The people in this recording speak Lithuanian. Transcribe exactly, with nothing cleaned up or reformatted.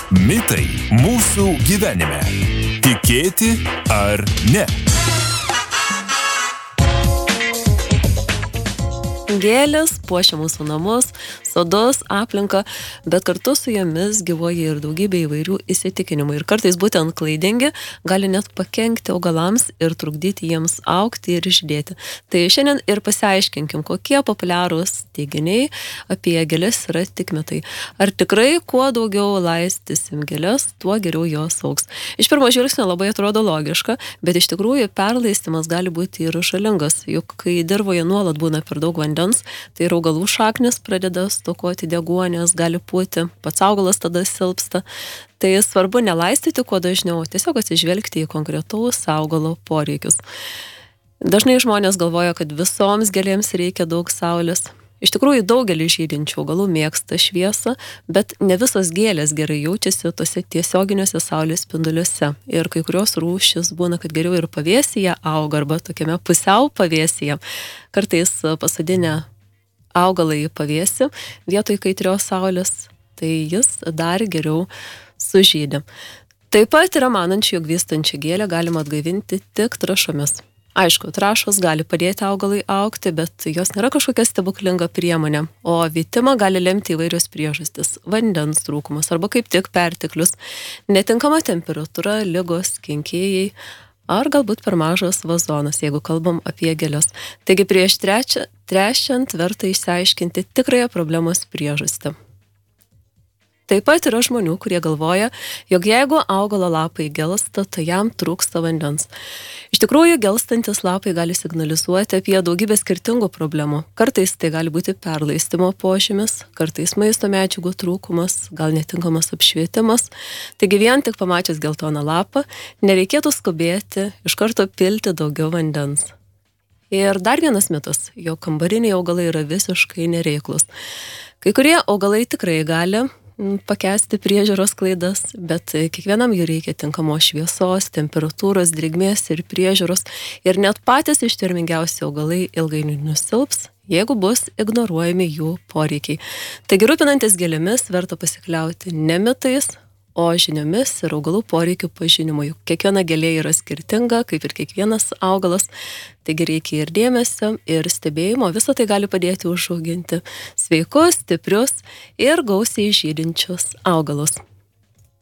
Mitai mūsų gyvenime. Tikėti ar ne? Gėlės puošia mūsų namus, sodus, aplinką, bet kartu su jomis gyvuoja ir daugybė įvairių įsitikinimų. Ir kartais būtent klaidingi gali net pakenkti augalams ir trukdyti jiems augti ir žydėti. Tai šiandien ir pasiaiškinkim, kokie populiarūs teiginiai apie gėlės yra tik mitai. Ar tikrai kuo daugiau laistysim gėlės, tuo geriau jos augs. Iš pirmo žvilgsnio labai atrodo logiška, bet iš tikrųjų perlaistymas gali būti ir žalingas, juk kai dirvoje nuolat būna per daug vandens, tai ir augalų šaknis pradeda stokoti deguonies, gali pūti, pats augalas tada silpsta. Tai svarbu nelaistyti kuo dažniau, tiesiog atsižvelgti į konkretaus augalo poreikius. Dažnai žmonės galvoja, kad visoms gėlėms reikia daug saulės. Iš tikrųjų, daugelis žydinčių augalų mėgsta šviesą, bet ne visos gėlės gerai jaučiasi tose tiesioginiuose saulės spinduliuose. Ir kai kurios rūšys būna, kad geriau ir pavėsyje auga, arba tokiame pusiau pavėsyje. Kartais pasodinę augalą į pavėsį vietoj kaitrios saulės, tai jis dar geriau sužydi. Taip pat yra manančių, jog vystančią gėlę galima atgaivinti tik trąšomis. Aišku, trąšos gali padėti augalai augti, bet jos nėra kažkokia stebuklinga priemonė, o vytimą gali lemti įvairios priežastys – vandens trūkumas arba kaip tik perteklius, netinkama temperatūra, ligos, kenkėjai ar galbūt per mažas vazonas, jeigu kalbam apie gėles. Taigi prieš trečią, trešiant verta išsiaiškinti tikrąją problemos priežastį. Taip pat yra žmonių, kurie galvoja, jog jeigu augalo lapai gelsta, tai jam trūksta vandens. Iš tikrųjų, gelstantis lapai gali signalizuoti apie daugybę skirtingų problemų. Kartais tai gali būti perlaistymo požymis, kartais maisto medžiagų trūkumas, gal netinkamas apšvietimas. Taigi vien tik pamačius geltoną lapą, nereikėtų skubėti iš karto pilti daugiau vandens. Ir dar vienas mitas, jog kambariniai augalai yra visiškai nereiklus. Kai kurie augalai tikrai gali pakęsti priežiūros klaidas, bet kiekvienam jų reikia tinkamos šviesos, temperatūros, drėgmės ir priežiūros. Ir net patys ištvermingiausi augalai ilgainiui nusilps, jeigu bus ignoruojami jų poreikiai. Taigi rūpinantis gėlėmis verta pasikliauti ne mitais, o žiniomis ir augalų poreikių pažinimu. Juk kiekviena gėlė yra skirtinga, kaip ir kiekvienas augalas. Taigi reikia ir dėmesio, ir stebėjimo. Visą tai gali padėti užauginti sveikus, stiprius ir gausiai žydinčius augalus.